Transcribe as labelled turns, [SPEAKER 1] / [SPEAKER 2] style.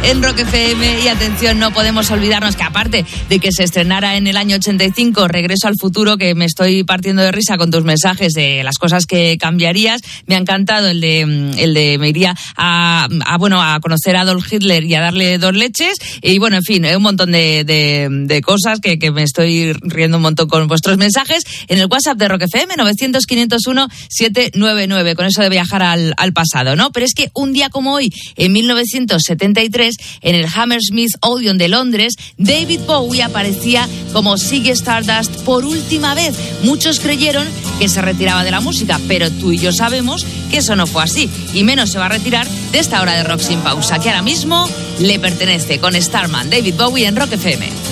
[SPEAKER 1] en Rock FM. Y atención, no podemos olvidarnos que aparte de que se estrenara en el año 85 Regreso al Futuro, que me estoy partiendo de risa con tus mensajes de las cosas que cambiarías, me ha encantado el de me iría a conocer a Adolf Hitler y a darle 2 leches. Y bueno, en fin, un montón de cosas que me estoy riendo un montón con vuestros mensajes en el WhatsApp de Rock FM, 900-501-799, con eso de viajar al pasado, ¿no? Pero es que un día como hoy, en 1973, en el Hammersmith Odeon de Londres, David Bowie aparecía como Ziggy Stardust por última vez. Muchos creyeron que se retiraba de la música, pero tú y yo sabemos que eso no fue así, y menos se va a retirar de esta hora de Rock sin pausa, que ahora mismo le pertenece, con Starman, David Bowie en Rock FM.